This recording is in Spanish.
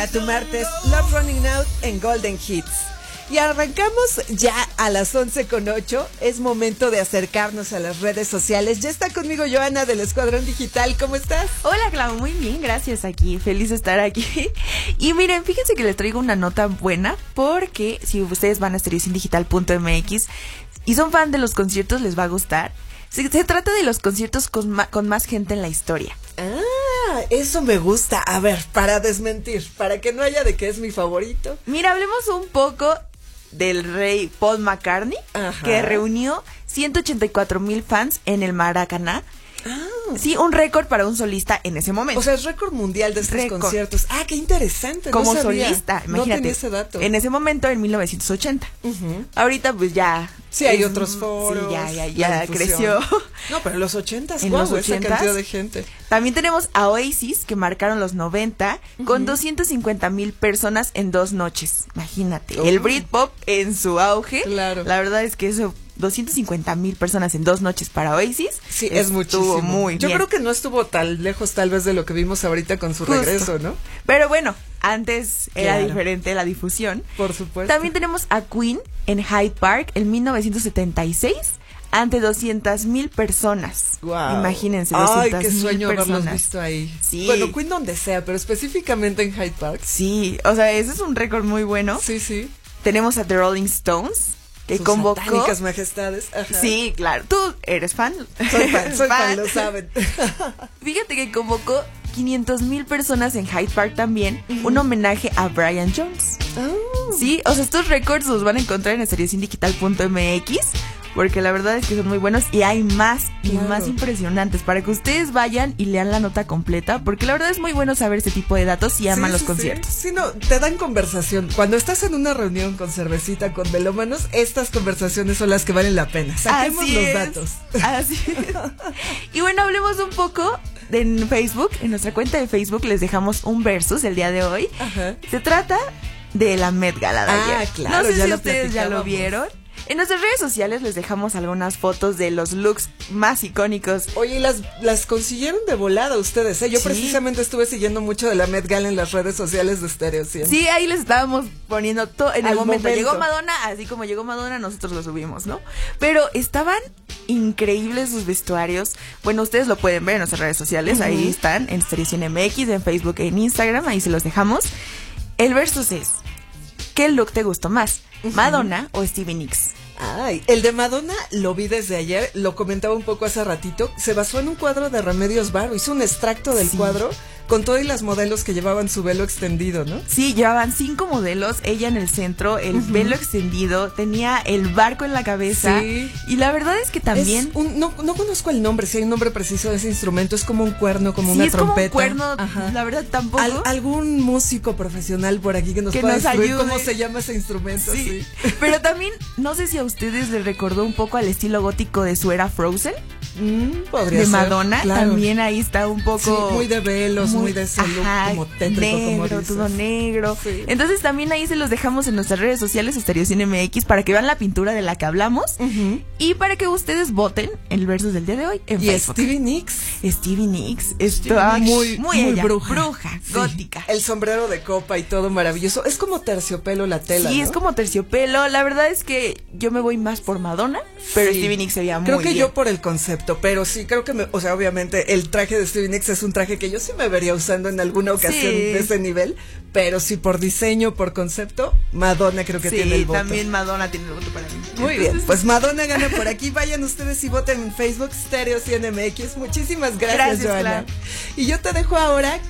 A tu martes, Love Running Out en Golden Hits. Y arrancamos ya a las 11:08. Es momento de acercarnos a las redes sociales. Ya está conmigo Joana del Escuadrón Digital. ¿Cómo estás? Hola, Clau. Muy bien, gracias aquí. Feliz de estar aquí. Y miren, fíjense que les traigo una nota buena porque si ustedes van a estereocindigital.mx y son fan de los conciertos, les va a gustar. Se trata de los conciertos con más gente en la historia. Eso me gusta. A ver, para desmentir, para que no haya de que es mi favorito. Mira, hablemos un poco del rey Paul McCartney, que reunió 184,000 fans en el Maracaná. Sí, un récord para un solista en ese momento. O sea, es récord mundial de estos conciertos. Qué interesante. Como solista, imagínate. No tenía ese dato. En ese momento, en 1980. Ahorita, pues ya. Sí, hay otros foros. Sí, ya creció. No, pero en los 80s, en los 80s, esa cantidad de gente. También tenemos a Oasis, que marcaron los 90, con 250,000 personas en 2 noches. Imagínate. El Britpop en su auge. Claro. La verdad es que eso, 250,000 personas en 2 noches para Oasis. Sí, es muchísimo. Muy Yo bien. creo que no estuvo tan lejos tal vez de lo que vimos ahorita con su regreso, ¿no? Pero bueno, antes era diferente la difusión. Por supuesto. También tenemos a Queen en Hyde Park en 1976 ante 200,000 personas. Wow. Imagínense, 200,000 qué sueño personas. haberlos visto ahí. Sí. Bueno, Queen donde sea, pero específicamente en Hyde Park. Sí, o sea, ese es un récord muy bueno. Sí. Tenemos a The Rolling Stones, que sus convocó. satánicas majestades. Sí, claro. ¿Tú eres fan? Soy fan, lo saben. Fíjate que convocó 500,000 personas en Hyde Park también, un homenaje a Brian Jones. Sí, o sea, estos récords los van a encontrar en estereocindigital.mx, porque la verdad es que son muy buenos y hay más y más impresionantes para que ustedes vayan y lean la nota completa, porque la verdad es muy bueno saber este tipo de datos si aman los conciertos. Sí, no, te dan conversación. Cuando estás en una reunión con cervecita, con melómanos, estas conversaciones son las que valen la pena. Saquemos los datos. Así es. Y bueno, hablemos un poco en Facebook, en nuestra cuenta de Facebook les dejamos un versus el día de hoy. Se trata de la Met Gala de ayer. Claro, no sé ya si ustedes ya lo vieron. En nuestras redes sociales les dejamos algunas fotos de los looks más icónicos. Oye, las consiguieron de volada ustedes, ¿eh? Yo precisamente estuve siguiendo mucho de la Met Gala en las redes sociales de Stereo 100. Sí, ahí les estábamos poniendo todo en el momento. Llegó Madonna, así como llegó Madonna, nosotros lo subimos, ¿no? Pero estaban increíbles sus vestuarios. Bueno, ustedes lo pueden ver en nuestras redes sociales, ahí están, en Stereo 100 MX, en Facebook e en Instagram, ahí se los dejamos. El versus es, ¿qué look te gustó más? ¿Madonna o Stevie Nicks? El de Madonna lo vi desde ayer, lo comentaba un poco hace ratito. Se basó en un cuadro de Remedios Varo, hizo un extracto del cuadro con todas las modelos que llevaban su velo extendido, ¿no? Sí, llevaban 5 modelos, ella en el centro, el velo extendido, tenía el barco en la cabeza. Sí. Y la verdad es que también... no conozco el nombre, si hay un nombre preciso de ese instrumento, es como un cuerno, como una trompeta. Sí, es como un cuerno, la verdad tampoco. Algún músico profesional por aquí que nos pueda decir cómo se llama ese instrumento. Sí. Pero también, no sé si a ustedes les recordó un poco al estilo gótico de su era Frozen. Podría de ser, Madonna, claro. También ahí está un poco... Sí, muy de velos, muy de ese look como tétrico, negro, como dices. todo negro. Sí. Entonces también ahí se los dejamos en nuestras redes sociales, Stereo 100 MX, para que vean la pintura de la que hablamos y para que ustedes voten el versus del día de hoy en Facebook. Stevie Nicks. Stevie Nicks está muy ella, bruja, gótica. El sombrero de copa y todo maravilloso. Es como terciopelo la tela, Sí, ¿no? es como terciopelo. La verdad es que yo me voy más por Madonna, pero Stevie Nicks se veía muy bien. Creo que yo por el concepto, pero sí, creo que obviamente el traje de Stevie Nicks es un traje que yo sí me vería usando en alguna ocasión de ese nivel, pero sí por diseño, por concepto, Madonna creo que tiene el voto. Sí, también Madonna tiene el voto para mí. Muy bien, pues Madonna gana por aquí. Vayan ustedes y voten en Facebook Stereo 100 MX. Muchísimas gracias, Joana. Clara. Y yo te dejo ahora